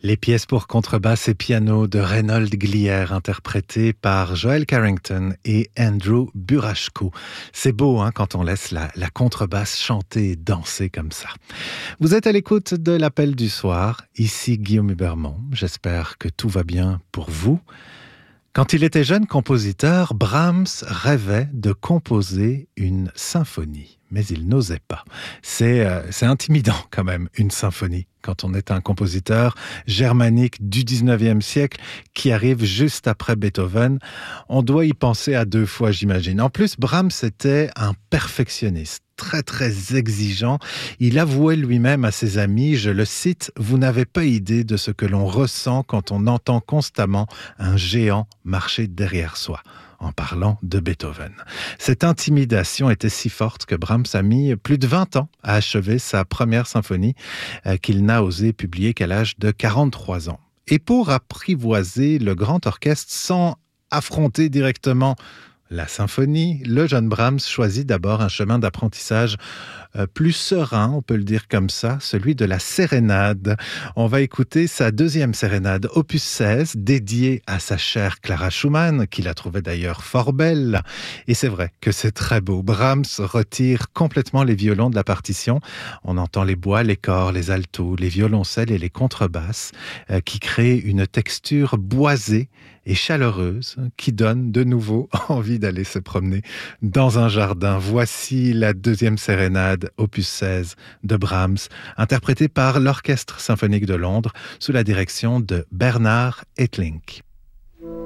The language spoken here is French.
Les pièces pour contrebasse et piano de Reinhold Glier, interprétées par Joel Carrington et Andrew Burachko. C'est beau quand on laisse la contrebasse chanter et danser comme ça. Vous êtes à l'écoute de l'Appel du soir. Ici Guillaume Hubermont. J'espère que tout va bien pour vous. Quand il était jeune compositeur, Brahms rêvait de composer une symphonie, mais il n'osait pas. C'est intimidant quand même, une symphonie, quand on est un compositeur germanique du 19e siècle qui arrive juste après Beethoven. On doit y penser à deux fois, j'imagine. En plus, Brahms était un perfectionniste, très très exigeant. Il avouait lui-même à ses amis, je le cite, « Vous n'avez pas idée de ce que l'on ressent quand on entend constamment un géant marcher derrière soi », en parlant de Beethoven. Cette intimidation était si forte que Brahms a mis plus de 20 ans à achever sa première symphonie qu'il n'a osé publier qu'à l'âge de 43 ans. Et pour apprivoiser le grand orchestre sans affronter directement la symphonie, le jeune Brahms choisit d'abord un chemin d'apprentissage plus serein, on peut le dire comme ça, celui de la sérénade. On va écouter sa deuxième sérénade, opus 16, dédiée à sa chère Clara Schumann, qui la trouvait d'ailleurs fort belle. Et c'est vrai que c'est très beau. Brahms retire complètement les violons de la partition. On entend les bois, les corps, les altos, les violoncelles et les contrebasses qui créent une texture boisée et chaleureuse qui donne de nouveau envie d'aller se promener dans un jardin. Voici la deuxième sérénade, opus 16 de Brahms, interprétée par l'Orchestre symphonique de Londres sous la direction de Bernard Haitink.